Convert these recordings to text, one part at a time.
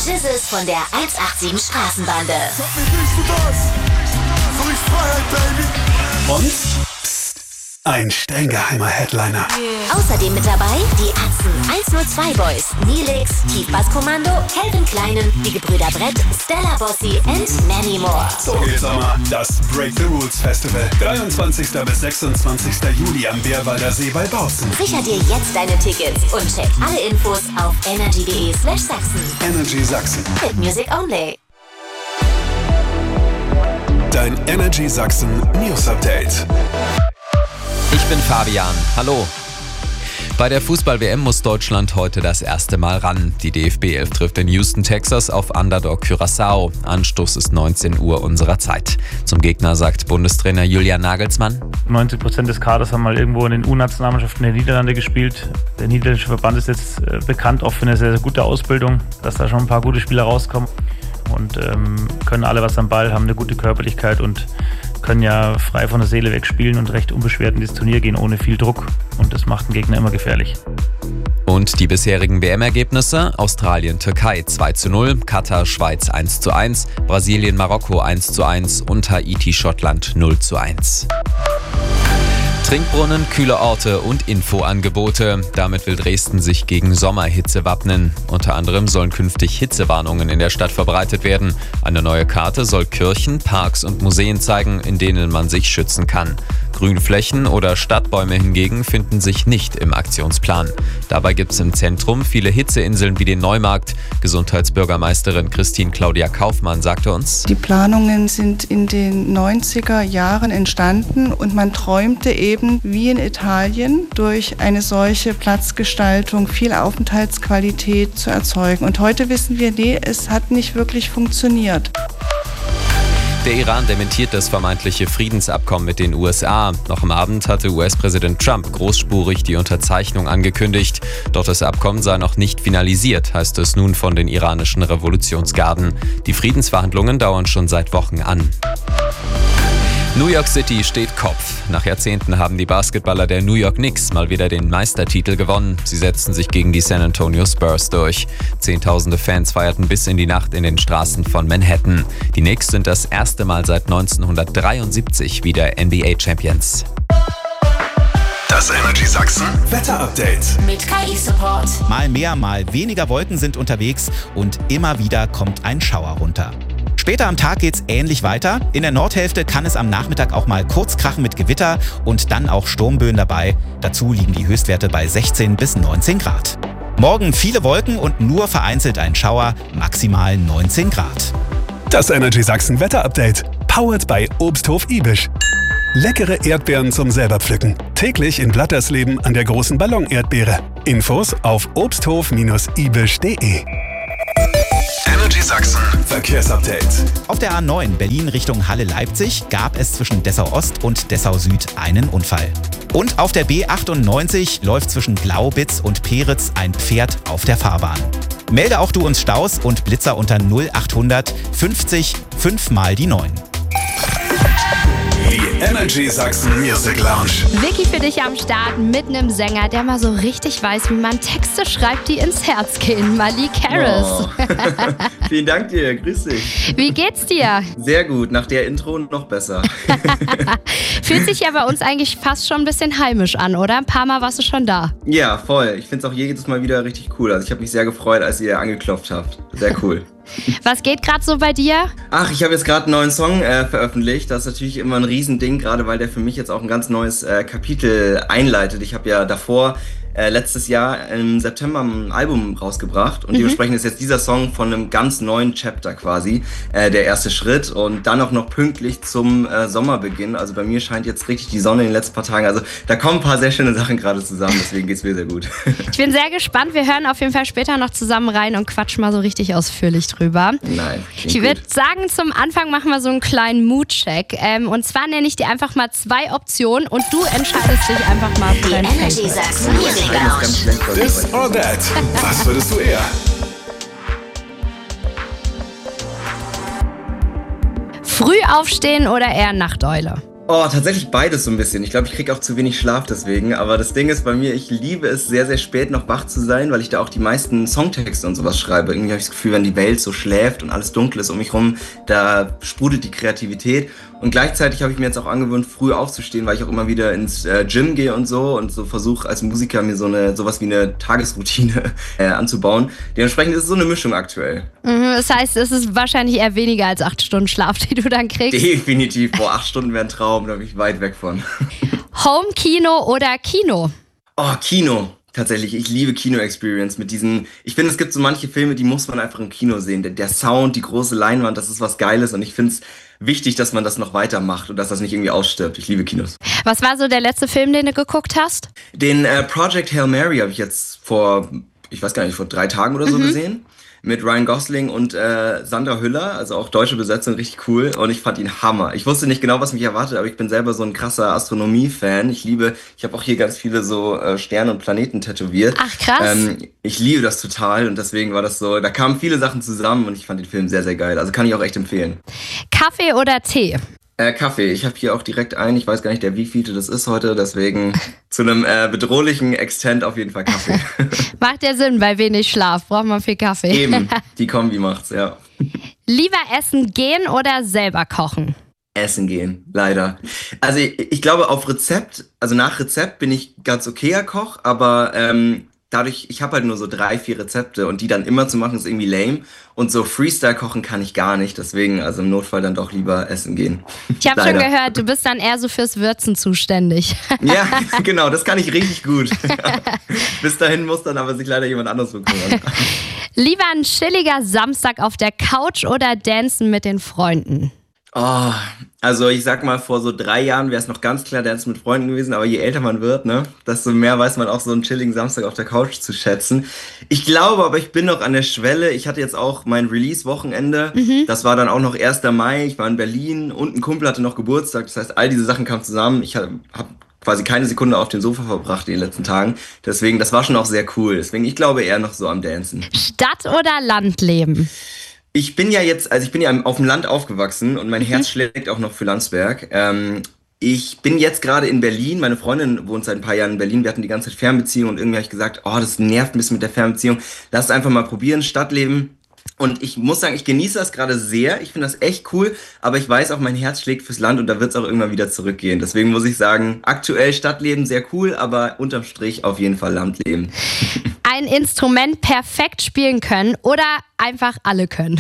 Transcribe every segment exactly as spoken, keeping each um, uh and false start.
Jizzes von der hundertsiebenundachtzig Straßenbande. Sag mir, willst du das? So ist Freiheit, Baby. Und? Psst. Ein streng geheimer Headliner. Außerdem mit dabei die Atzen, eins null zwei Boys, Nilix, Tiefbasskommando, Calvin Kleinen, die Gebrüder Brett, Stella Bossi and many more. So geht's Sommer. Das Break the Rules Festival. dreiundzwanzigsten bis sechsundzwanzigsten Juli am Bärwalder See bei Bautzen. Sicher dir jetzt deine Tickets und check alle Infos auf energy.de slash Sachsen. Energy Sachsen. Mit Music Only. Dein Energy Sachsen News Update. Ich bin Fabian. Hallo. Bei der Fußball-W M muss Deutschland heute das erste Mal ran. Die D F B elf trifft in Houston, Texas auf Underdog Curaçao. Anstoß ist neunzehn Uhr unserer Zeit. Zum Gegner sagt Bundestrainer Julian Nagelsmann: neunzig Prozent des Kaders haben mal irgendwo in den U-Nationalmannschaften der Niederlande gespielt. Der niederländische Verband ist jetzt äh, bekannt auch für eine sehr, sehr gute Ausbildung, dass da schon ein paar gute Spieler rauskommen und ähm, können alle was am Ball, haben eine gute Körperlichkeit und können ja frei von der Seele weg spielen und recht unbeschwert in dieses Turnier gehen, ohne viel Druck. Und das macht den Gegner immer gefährlich. Und die bisherigen W M-Ergebnisse: Australien, Türkei zwei zu null, Katar, Schweiz eins zu eins, Brasilien, Marokko eins zu eins und Haiti, Schottland null zu eins. Trinkbrunnen, kühle Orte und Infoangebote. Damit will Dresden sich gegen Sommerhitze wappnen. Unter anderem sollen künftig Hitzewarnungen in der Stadt verbreitet werden. Eine neue Karte soll Kirchen, Parks und Museen zeigen, in denen man sich schützen kann. Grünflächen oder Stadtbäume hingegen finden sich nicht im Aktionsplan. Dabei gibt es im Zentrum viele Hitzeinseln wie den Neumarkt. Gesundheitsbürgermeisterin Christine Claudia Kaufmann sagte uns: Die Planungen sind in den neunziger Jahren entstanden und man träumte eben, wie in Italien, durch eine solche Platzgestaltung viel Aufenthaltsqualität zu erzeugen. Und heute wissen wir, nee, es hat nicht wirklich funktioniert. Der Iran dementiert das vermeintliche Friedensabkommen mit den U S A. Noch am Abend hatte U S-Präsident Trump großspurig die Unterzeichnung angekündigt. Doch das Abkommen sei noch nicht finalisiert, heißt es nun von den iranischen Revolutionsgarden. Die Friedensverhandlungen dauern schon seit Wochen an. New York City steht Kopf. Nach Jahrzehnten haben die Basketballer der New York Knicks mal wieder den Meistertitel gewonnen. Sie setzten sich gegen die San Antonio Spurs durch. Zehntausende Fans feierten bis in die Nacht in den Straßen von Manhattan. Die Knicks sind das erste Mal seit neunzehnhundertdreiundsiebzig wieder N B A-Champions. Das Energy Sachsen Wetter Update. Mit K I-Support. Mal mehr, mal weniger Wolken sind unterwegs und immer wieder kommt ein Schauer runter. Später am Tag geht's ähnlich weiter. In der Nordhälfte kann es am Nachmittag auch mal kurz krachen mit Gewitter und dann auch Sturmböen dabei. Dazu liegen die Höchstwerte bei sechzehn bis neunzehn Grad. Morgen viele Wolken und nur vereinzelt ein Schauer, maximal neunzehn Grad. Das Energy Sachsen Wetter Update. Powered by Obsthof Ibisch. Leckere Erdbeeren zum selber pflücken. Täglich in Blattersleben an der großen Ballon-Erdbeere. Infos auf obsthof ibisch punkt de. Energy Sachsen Verkehrsupdate. Auf der A neun Berlin Richtung Halle-Leipzig gab es zwischen Dessau-Ost und Dessau-Süd einen Unfall. Und auf der B achtundneunzig läuft zwischen Glaubitz und Peritz ein Pferd auf der Fahrbahn. Melde auch du uns Staus und Blitzer unter null achthundert fünfzig fünf mal die neun. Die Energy Sachsen Music Lounge. Vicky für dich am Start mit einem Sänger, der mal so richtig weiß, wie man Texte schreibt, die ins Herz gehen. Malik Harris. Oh. Vielen Dank dir, grüß dich. Wie geht's dir? Sehr gut, nach der Intro noch besser. Fühlt sich ja bei uns eigentlich fast schon ein bisschen heimisch an, oder? Ein paar Mal warst du schon da. Ja, voll. Ich finde es auch jedes Mal wieder richtig cool. Also ich habe mich sehr gefreut, als ihr angeklopft habt. Sehr cool. Was geht gerade so bei dir? Ach, ich habe jetzt gerade einen neuen Song äh, veröffentlicht. Das ist natürlich immer ein Riesending, gerade weil der für mich jetzt auch ein ganz neues äh, Kapitel einleitet. Ich habe ja davor äh, letztes Jahr im September ein Album rausgebracht und mhm. dementsprechend ist jetzt dieser Song von einem ganz neuen Chapter quasi äh, der erste Schritt und dann auch noch pünktlich zum äh, Sommerbeginn. Also bei mir scheint jetzt richtig die Sonne in den letzten paar Tagen. Also da kommen ein paar sehr schöne Sachen gerade zusammen, deswegen geht's mir sehr gut. Ich bin sehr gespannt. Wir hören auf jeden Fall später noch zusammen rein und quatschen mal so richtig ausführlich drüber. Nein. Ich würde sagen, zum Anfang machen wir so einen kleinen Mood-Check. Ähm, und zwar nenne ich dir einfach mal zwei Optionen und du entscheidest dich einfach mal für dein Energy Sachsen Music Lounge. This or that. Was würdest du eher? Früh aufstehen oder eher Nachteule? Oh, tatsächlich beides so ein bisschen. Ich glaube, ich kriege auch zu wenig Schlaf deswegen. Aber das Ding ist bei mir, ich liebe es sehr, sehr spät noch wach zu sein, weil ich da auch die meisten Songtexte und sowas schreibe. Irgendwie habe ich das Gefühl, wenn die Welt so schläft und alles dunkel ist um mich rum, da sprudelt die Kreativität. Und gleichzeitig habe ich mir jetzt auch angewöhnt, früh aufzustehen, weil ich auch immer wieder ins äh, Gym gehe und so und so versuche als Musiker mir so eine sowas wie eine Tagesroutine äh, anzubauen. Dementsprechend ist es so eine Mischung aktuell. Mhm, das heißt, es ist wahrscheinlich eher weniger als acht Stunden Schlaf, die du dann kriegst. Definitiv. Boah, acht Stunden wäre ein Traum, da bin ich weit weg von. Home, Kino oder Kino? Oh, Kino. Tatsächlich, ich liebe Kino-Experience mit diesen, ich finde, es gibt so manche Filme, die muss man einfach im Kino sehen. Der, der Sound, die große Leinwand, das ist was Geiles und ich finde es wichtig, dass man das noch weitermacht und dass das nicht irgendwie ausstirbt. Ich liebe Kinos. Was war so der letzte Film, den du geguckt hast? Den äh, Project Hail Mary habe ich jetzt vor, ich weiß gar nicht, vor drei Tagen oder so mhm. gesehen. Mit Ryan Gosling und äh, Sandra Hüller, also auch deutsche Besetzung, richtig cool. Und ich fand ihn Hammer. Ich wusste nicht genau, was mich erwartet, aber ich bin selber so ein krasser Astronomie-Fan. Ich liebe, ich habe auch hier ganz viele so äh, Sterne und Planeten tätowiert. Ach, krass. Ähm, ich liebe das total und deswegen war das so, da kamen viele Sachen zusammen und ich fand den Film sehr, sehr geil. Also kann ich auch echt empfehlen. Kaffee oder Tee? Äh, Kaffee. Ich habe hier auch direkt einen. Ich weiß gar nicht, der wievielte das ist heute. Deswegen zu einem äh, bedrohlichen Extent auf jeden Fall Kaffee. Macht ja Sinn, bei wenig Schlaf braucht man viel Kaffee. Eben, die Kombi macht's, ja. Lieber essen gehen oder selber kochen? Essen gehen, leider. Also ich, ich glaube auf Rezept, also nach Rezept bin ich ganz okayer Koch, aber ähm, dadurch, ich habe halt nur so drei, vier Rezepte und die dann immer zu machen ist irgendwie lame. Und so Freestyle kochen kann ich gar nicht, deswegen also im Notfall dann doch lieber essen gehen. Ich habe schon gehört, du bist dann eher so fürs Würzen zuständig. Ja, genau, das kann ich richtig gut. Bis dahin muss dann aber sich leider jemand anderes kümmern. Lieber ein chilliger Samstag auf der Couch oder dancen mit den Freunden? Oh, also ich sag mal, vor so drei Jahren wäre es noch ganz klar Dance mit Freunden gewesen, aber je älter man wird, ne, desto mehr weiß man auch so einen chilligen Samstag auf der Couch zu schätzen. Ich glaube aber, ich bin noch an der Schwelle. Ich hatte jetzt auch mein Release-Wochenende. Mhm. Das war dann auch noch erster Mai. Ich war in Berlin und ein Kumpel hatte noch Geburtstag. Das heißt, all diese Sachen kamen zusammen. Ich habe hab quasi keine Sekunde auf dem Sofa verbracht in den letzten Tagen. Deswegen, das war schon auch sehr cool. Deswegen, ich glaube eher noch so am Dancen. Stadt- oder Landleben? Ich bin ja jetzt, also ich bin ja auf dem Land aufgewachsen und mein mhm. Herz schlägt auch noch für Landsberg. Ähm, ich bin jetzt gerade in Berlin, meine Freundin wohnt seit ein paar Jahren in Berlin, wir hatten die ganze Zeit Fernbeziehung und irgendwie habe ich gesagt, oh, das nervt ein bisschen mit der Fernbeziehung, lass es einfach mal probieren, Stadtleben. Und ich muss sagen, ich genieße das gerade sehr, ich finde das echt cool, aber ich weiß auch, mein Herz schlägt fürs Land und da wird es auch irgendwann wieder zurückgehen. Deswegen muss ich sagen, aktuell Stadtleben sehr cool, aber unterm Strich auf jeden Fall Landleben. Ein Instrument perfekt spielen können oder einfach alle können?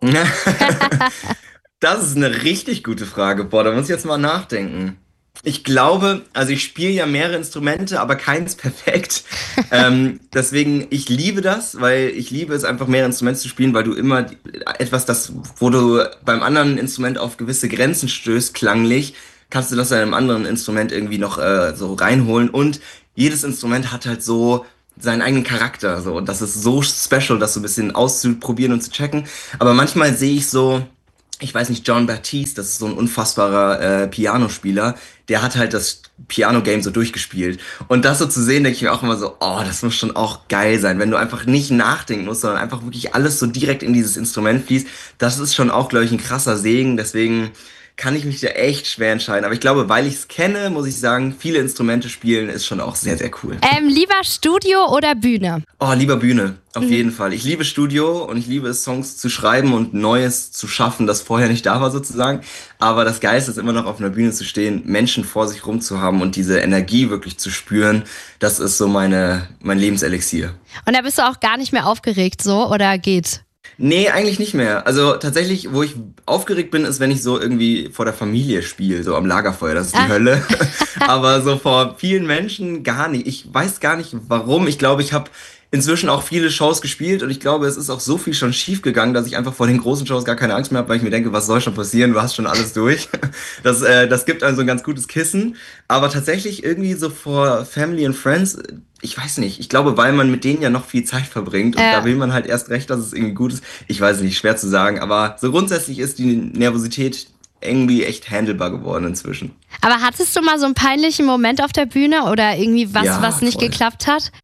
Das ist eine richtig gute Frage. Boah, da muss ich jetzt mal nachdenken. Ich glaube, also ich spiele ja mehrere Instrumente, aber keins perfekt. ähm, deswegen, ich liebe das, weil ich liebe es einfach, mehrere Instrumente zu spielen, weil du immer etwas, das, wo du beim anderen Instrument auf gewisse Grenzen stößt, klanglich, kannst du das in einem anderen Instrument irgendwie noch äh, so reinholen. Und jedes Instrument hat halt so seinen eigenen Charakter. So. Und das ist so special, das so ein bisschen auszuprobieren und zu checken. Aber manchmal sehe ich so, ich weiß nicht, John Baptiste, das ist so ein unfassbarer äh, Pianospieler, der hat halt das Piano-Game so durchgespielt. Und das so zu sehen, denke ich mir auch immer so, oh, das muss schon auch geil sein, wenn du einfach nicht nachdenken musst, sondern einfach wirklich alles so direkt in dieses Instrument fließt. Das ist schon auch, glaube ich, ein krasser Segen. Deswegen kann ich mich da echt schwer entscheiden. Aber ich glaube, weil ich es kenne, muss ich sagen, viele Instrumente spielen ist schon auch sehr, sehr cool. Ähm, lieber Studio oder Bühne? Oh, lieber Bühne, auf mhm. jeden Fall. Ich liebe Studio und ich liebe es, Songs zu schreiben und Neues zu schaffen, das vorher nicht da war sozusagen. Aber das Geilste ist immer noch auf einer Bühne zu stehen, Menschen vor sich rum zu haben und diese Energie wirklich zu spüren. Das ist so meine, mein Lebenselixier. Und da bist du auch gar nicht mehr aufgeregt so oder geht? Nee, eigentlich nicht mehr. Also tatsächlich, wo ich aufgeregt bin, ist, wenn ich so irgendwie vor der Familie spiele, so am Lagerfeuer, das ist die Ach. Hölle. Aber so vor vielen Menschen gar nicht. Ich weiß gar nicht, warum. Ich glaube, ich habe inzwischen auch viele Shows gespielt und ich glaube, es ist auch so viel schon schief gegangen, dass ich einfach vor den großen Shows gar keine Angst mehr habe, weil ich mir denke, was soll schon passieren, du hast schon alles durch. Das, äh, das gibt einem so ein ganz gutes Kissen. Aber tatsächlich irgendwie so vor Family and Friends, ich weiß nicht, ich glaube, weil man mit denen ja noch viel Zeit verbringt und ja. da will man halt erst recht, dass es irgendwie gut ist. Ich weiß nicht, schwer zu sagen, aber so grundsätzlich ist die Nervosität irgendwie echt handelbar geworden inzwischen. Aber hattest du mal so einen peinlichen Moment auf der Bühne oder irgendwie was, ja, was nicht voll. geklappt hat?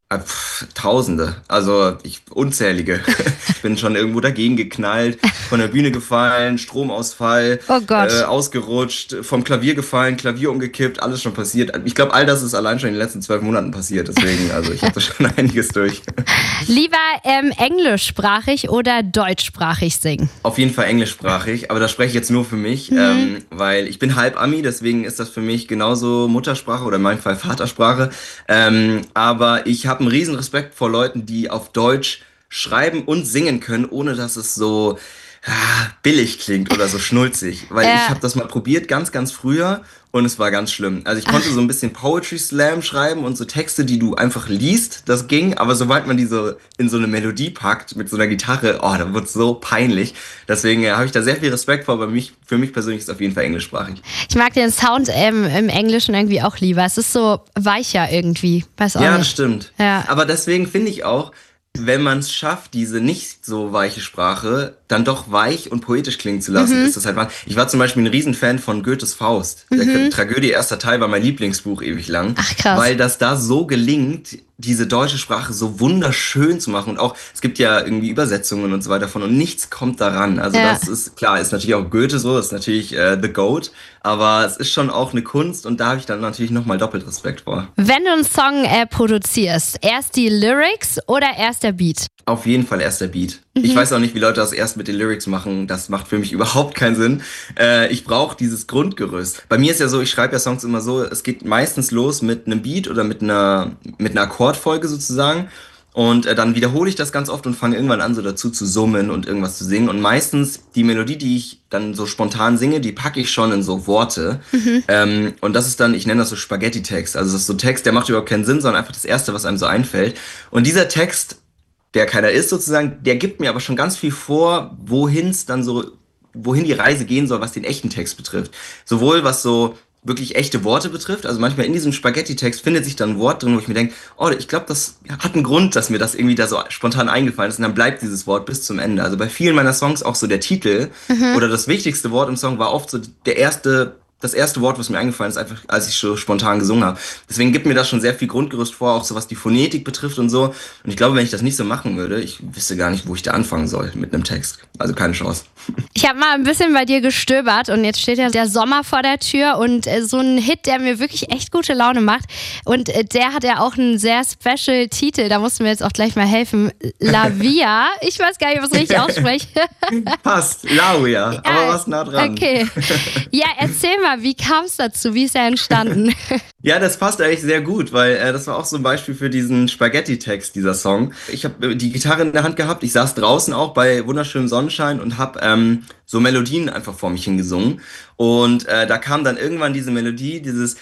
Pff, Tausende, also ich, unzählige. Ich bin schon irgendwo dagegen geknallt, von der Bühne gefallen, Stromausfall, oh Gott. Äh, ausgerutscht, vom Klavier gefallen, Klavier umgekippt, alles schon passiert. Ich glaube, all das ist allein schon in den letzten zwölf Monaten passiert, deswegen, also ich habe da schon einiges durch. Lieber ähm, englischsprachig oder deutschsprachig singen? Auf jeden Fall englischsprachig, aber das spreche ich jetzt nur für mich, mhm. ähm, weil ich bin halb Ami, deswegen ist das für mich genauso Muttersprache oder in meinem Fall Vatersprache. Ähm, aber ich habe einen riesen Respekt vor Leuten, die auf Deutsch schreiben und singen können, ohne dass es so ah, billig klingt oder so schnulzig. Weil ja. ich habe das mal probiert, ganz, ganz früher und es war ganz schlimm. Also ich konnte Ach. so ein bisschen Poetry Slam schreiben und so Texte, die du einfach liest, das ging. Aber sobald man die so in so eine Melodie packt mit so einer Gitarre, oh, da wird es so peinlich. Deswegen äh, habe ich da sehr viel Respekt vor. Aber mich, für mich persönlich ist es auf jeden Fall englischsprachig. Ich mag den Sound ähm, im Englischen irgendwie auch lieber. Es ist so weicher irgendwie. Weiß auch ja, nicht. das stimmt. Ja. Aber deswegen finde ich auch, wenn man es schafft, diese nicht so weiche Sprache dann doch weich und poetisch klingen zu lassen, mhm. ist das halt wahr. Ich war zum Beispiel ein Riesenfan von Goethes Faust. Mhm. Der Tragödie erster Teil war mein Lieblingsbuch ewig lang. Ach, krass. Weil das da so gelingt, diese deutsche Sprache so wunderschön zu machen. Und auch, es gibt ja irgendwie Übersetzungen und so weiter von und nichts kommt daran. Also ja. das ist, klar, ist natürlich auch Goethe so, das ist natürlich äh, the Goat. Aber es ist schon auch eine Kunst und da habe ich dann natürlich nochmal doppelt Respekt vor. Wenn du einen Song äh, produzierst, erst die Lyrics oder erst der Beat? Auf jeden Fall erst der Beat. Mhm. Ich weiß auch nicht, wie Leute das erst mit den Lyrics machen. Das macht für mich überhaupt keinen Sinn. Äh, ich brauche dieses Grundgerüst. Bei mir ist ja so, ich schreibe ja Songs immer so, es geht meistens los mit einem Beat oder mit einer, mit einer Akkordfolge sozusagen. Und äh, dann wiederhole ich das ganz oft und fange irgendwann an, so dazu zu summen und irgendwas zu singen. Und meistens die Melodie, die ich dann so spontan singe, die packe ich schon in so Worte. Mhm. Ähm, und das ist dann, ich nenne das so Spaghetti-Text. Also das ist so Text, der macht überhaupt keinen Sinn, sondern einfach das Erste, was einem so einfällt. Und dieser Text, der keiner ist sozusagen, der gibt mir aber schon ganz viel vor, wohin es dann so, wohin die Reise gehen soll, was den echten Text betrifft. Sowohl was so wirklich echte Worte betrifft, also manchmal in diesem Spaghetti-Text findet sich dann ein Wort drin, wo ich mir denke, oh, ich glaube, das hat einen Grund, dass mir das irgendwie da so spontan eingefallen ist und dann bleibt dieses Wort bis zum Ende. Also bei vielen meiner Songs auch so der Titel mhm. oder das wichtigste Wort im Song war oft so der erste Das erste Wort, was mir eingefallen ist, einfach als ich so spontan gesungen habe. Deswegen gibt mir das schon sehr viel Grundgerüst vor, auch so was die Phonetik betrifft und so. Und ich glaube, wenn ich das nicht so machen würde, ich wüsste gar nicht, wo ich da anfangen soll mit einem Text. Also keine Chance. Ich habe mal ein bisschen bei dir gestöbert und jetzt steht ja der Sommer vor der Tür und äh, so ein Hit, der mir wirklich echt gute Laune macht. Und äh, der hat ja auch einen sehr special Titel, da musst du mir jetzt auch gleich mal helfen. La Via. Ich weiß gar nicht, was ich richtig ausspreche. Passt, La Via, ja, aber was nah dran. Okay. Ja, erzähl mal, wie kam es dazu? Wie ist er entstanden? Ja, das passt eigentlich sehr gut, weil äh, das war auch so ein Beispiel für diesen Spaghetti-Text, dieser Song. Ich habe die Gitarre in der Hand gehabt, ich saß draußen auch bei wunderschönem Sonnenschein und habe ähm, so Melodien einfach vor mich hingesungen. Und äh, da kam dann irgendwann diese Melodie, dieses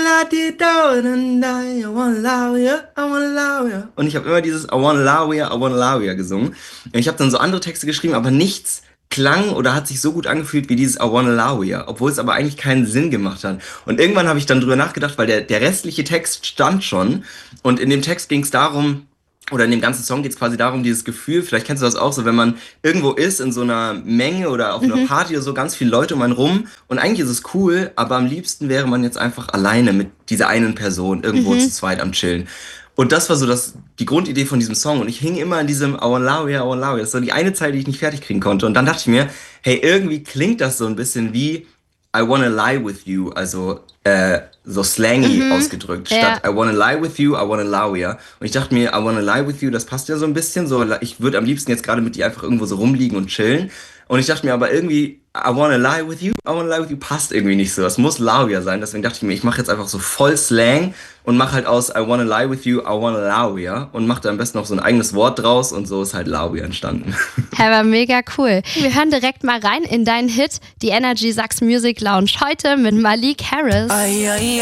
und ich habe immer dieses I wanna love ya, I wanna love ya gesungen. Und ich habe dann so andere Texte geschrieben, aber nichts klang oder hat sich so gut angefühlt wie dieses I wanna love ya, obwohl es aber eigentlich keinen Sinn gemacht hat. Und irgendwann habe ich dann drüber nachgedacht, weil der, der restliche Text stand schon und in dem Text ging es darum, oder in dem ganzen Song geht es quasi darum, dieses Gefühl, vielleicht kennst du das auch so, wenn man irgendwo ist in so einer Menge oder auf einer mhm. Party oder so, ganz viele Leute um einen rum und eigentlich ist es cool, aber am liebsten wäre man jetzt einfach alleine mit dieser einen Person irgendwo mhm. zu zweit am Chillen. Und das war so das, die Grundidee von diesem Song. Und ich hing immer in diesem I wanna love ya, I wanna love ya. Das war die eine Zeile, die ich nicht fertig kriegen konnte. Und dann dachte ich mir, hey, irgendwie klingt das so ein bisschen wie I wanna lie with you. Also äh, so slangy mhm. ausgedrückt. Ja. Statt I wanna lie with you, I wanna love ya. Und ich dachte mir, I wanna lie with you, das passt ja so ein bisschen. So, ich würde am liebsten jetzt gerade mit dir einfach irgendwo so rumliegen und chillen. Und ich dachte mir aber irgendwie, I wanna lie with you, I wanna lie with you passt irgendwie nicht so. Es muss love ya sein. Deswegen dachte ich mir, ich mache jetzt einfach so voll Slang und mache halt aus I wanna lie with you, I wanna love ya und mache da am besten noch so ein eigenes Wort draus und so ist halt love ya entstanden. Ja, war mega cool. Wir hören direkt mal rein in deinen Hit, die Energy Sachs Music Lounge, heute mit Malik Harris. Ay, ay,